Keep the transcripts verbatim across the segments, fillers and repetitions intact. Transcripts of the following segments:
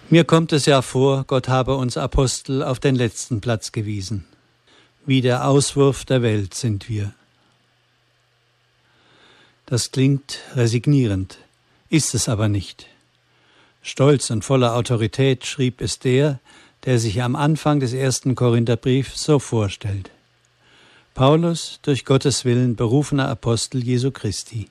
Mir kommt es ja vor, Gott habe uns Apostel auf den letzten Platz gewiesen. Wie der Auswurf der Welt sind wir. Das klingt resignierend, ist es aber nicht. Stolz und voller Autorität schrieb es der, der sich am Anfang des ersten Korintherbriefs so vorstellt. Paulus, durch Gottes Willen berufener Apostel Jesu Christi.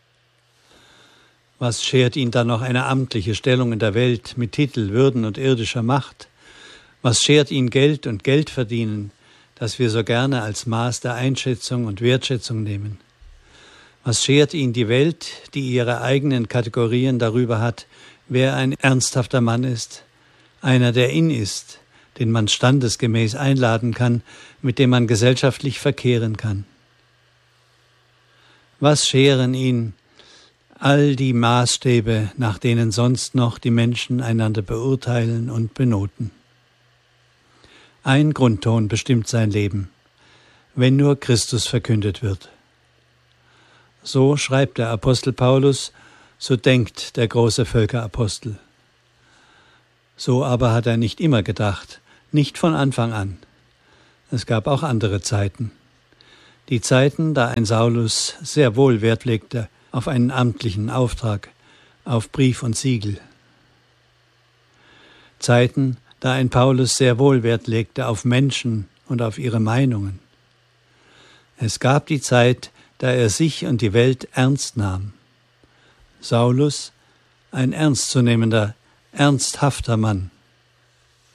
Was schert ihn dann noch eine amtliche Stellung in der Welt mit Titel, Würden und irdischer Macht? Was schert ihn Geld und Geldverdienen, das wir so gerne als Maß der Einschätzung und Wertschätzung nehmen? Was schert ihn die Welt, die ihre eigenen Kategorien darüber hat, wer ein ernsthafter Mann ist, einer, der in ist, den man standesgemäß einladen kann, mit dem man gesellschaftlich verkehren kann? Was scheren ihn all die Maßstäbe, nach denen sonst noch die Menschen einander beurteilen und benoten? Ein Grundton bestimmt sein Leben: wenn nur Christus verkündet wird. So schreibt der Apostel Paulus, so denkt der große Völkerapostel. So aber hat er nicht immer gedacht, nicht von Anfang an. Es gab auch andere Zeiten. Die Zeiten, da ein Saulus sehr wohl Wert legte auf einen amtlichen Auftrag, auf Brief und Siegel. Zeiten, da ein Paulus sehr wohl Wert legte auf Menschen und auf ihre Meinungen. Es gab die Zeit, da er sich und die Welt ernst nahm. Saulus, ein ernstzunehmender, ernsthafter Mann.